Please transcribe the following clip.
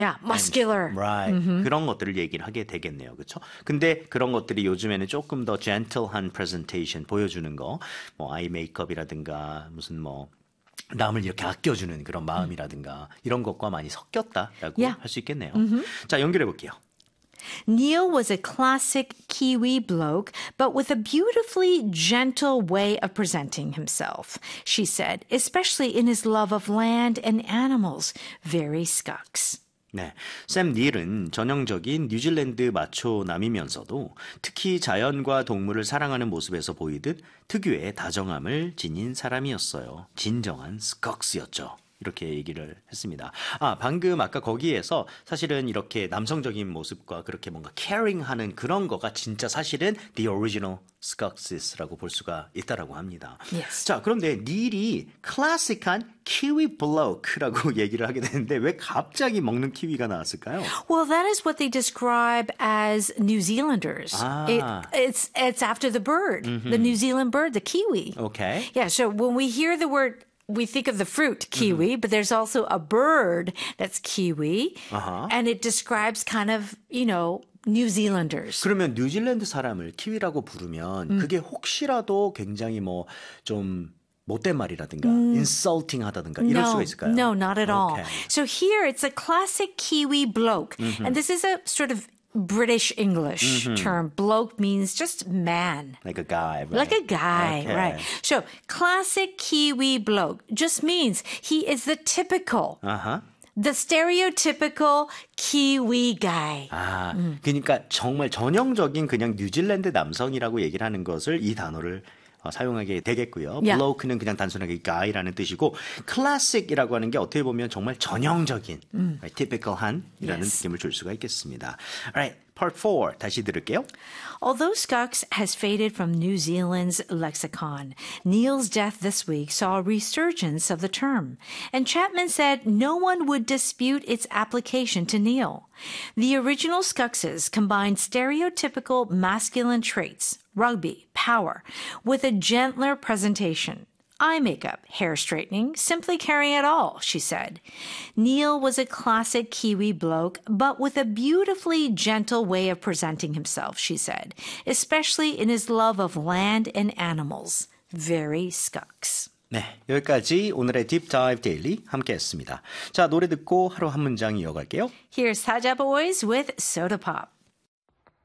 Yeah, muscular. Right. 그런 것들을 얘기를 하게 되겠네요. 그렇죠? 근데 그런 것들이 요즘에는 조금 더 gentle한 presentation 보여주는 거, 뭐 아이 메이크업이라든가 무슨 뭐 남을 이렇게 아껴주는 그런 마음이라든가 이런 것과 많이 섞였다라고 Yeah. 할 수 있겠네요. 자, 연결해 볼게요. Neil was a classic Kiwi bloke, but with a beautifully gentle way of presenting himself, she said, especially in his love of land and animals. Very Skux. 네, 샘 닐은 전형적인 뉴질랜드 마초남이면서도 특히 자연과 동물을 사랑하는 모습에서 보이듯 특유의 다정함을 지닌 사람이었어요. 진정한 스꺽스였죠. 이렇게 얘기를 했습니다. 아, 방금 아까 거기에서 사실은 이렇게 남성적인 모습과 그렇게 뭔가 caring하는 그런 거가 진짜 사실은 the original Skeksis,라고 볼 수가 있다라고 합니다. Yes. 자, 그런데 닐이 클래식한 키위 블로크라고 얘기를 하게 되는데 왜 갑자기 먹는 키위가 나왔을까요? Well, that is what they describe as New Zealanders. Ah. It's after the bird, the New Zealand bird, the kiwi. Okay. Yeah, so when we hear the word, we think of the fruit kiwi, but there's also a bird that's kiwi, and it describes kind of, New Zealanders. 그러면 뉴질랜드 사람을 키위라고 부르면 그게 혹시라도 굉장히 뭐 좀 못된 말이라든가 insulting 하다든가 이럴 수가 있을까요? No, not at all. Okay. So here it's a classic Kiwi bloke. And this is a sort of British English term. Bloke means just man. Like a guy, right? Like a guy, Okay. right. So classic Kiwi bloke just means he is the typical, the stereotypical Kiwi guy. 아, 그러니까 정말 전형적인 그냥 뉴질랜드 남성이라고 얘기를 하는 것을 이 단어를 사용하게 되겠고요. Yeah. bloke는 그냥 단순하게 guy라는 뜻이고 classic이라고 하는 게 어떻게 보면 정말 전형적인 right, typical한이라는 Yes. 느낌을 줄 수가 있겠습니다. Alright, part 4 다시 들을게요. Although Skux has faded from New Zealand's lexicon, Neil's death this week saw a resurgence of the term, and Chapman said no one would dispute its application to Neil. The original Skuxes combined stereotypical masculine traits, rugby, power, with a gentler presentation. Eye makeup, hair straightening, simply caring at all, she said. Neil was a classic Kiwi bloke, but with a beautifully gentle way of presenting himself, she said, especially in his love of land and animals. Very Skux. 네, 여기까지 오늘의 딥 다이브 데일리 함께 했습니다. 자, 노래 듣고 하루 한 문장 이어갈게요. Here's Saja Boys with Soda Pop.